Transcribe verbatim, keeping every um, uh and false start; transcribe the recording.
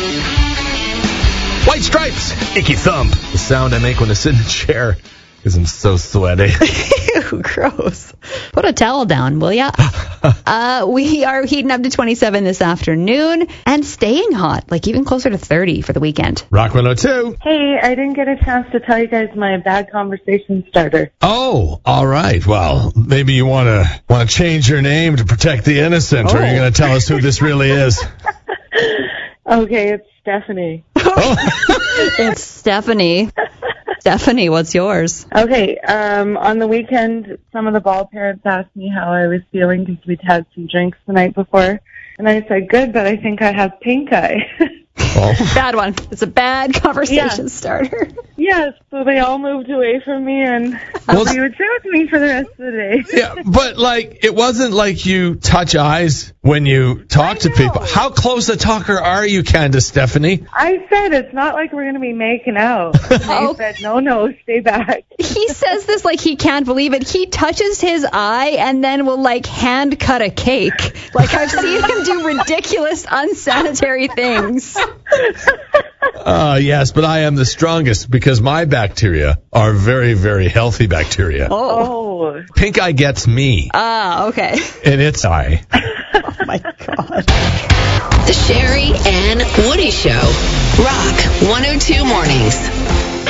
White Stripes, Icky Thump. The sound I make when I sit in a chair because I'm so sweaty. Ew, gross. Put a towel down, will ya? uh, we are heating up to twenty-seven this afternoon and staying hot, like even closer to thirty for the weekend. Rock one oh two. Hey, I didn't get a chance to tell you guys my bad conversation starter. Oh, all right. Well, maybe you want to want to change your name to protect the innocent, Oh. or you're going to tell us who this really is. Okay, it's Stephanie. Oh. It's Stephanie. Stephanie, what's yours? Okay, um, on the weekend, some of the ball parents asked me how I was feeling because we'd had some drinks the night before. And I said, good, but I think I have pink eye. Oh. Bad one. It's a bad conversation Yeah. starter. Yes, so they all moved away from me and Well, they would sit with me for the rest of the day. Yeah, but like it wasn't like you touch eyes when you talk I to know. people. How close a talker are you, Candace Stephanie? I said, it's not like we're going to be making out. And they Oh. said, no, no, stay back. He says this like he can't believe it. He touches his eye and then will like hand cut a cake. Like I've seen him do ridiculous, unsanitary things. Uh, yes, but I am the strongest because my bacteria are very, very healthy bacteria. Oh. Oh. Pink eye gets me Ah, okay. in its eye. Oh my God. The Sherry and Woody Show. Rock one oh two Mornings.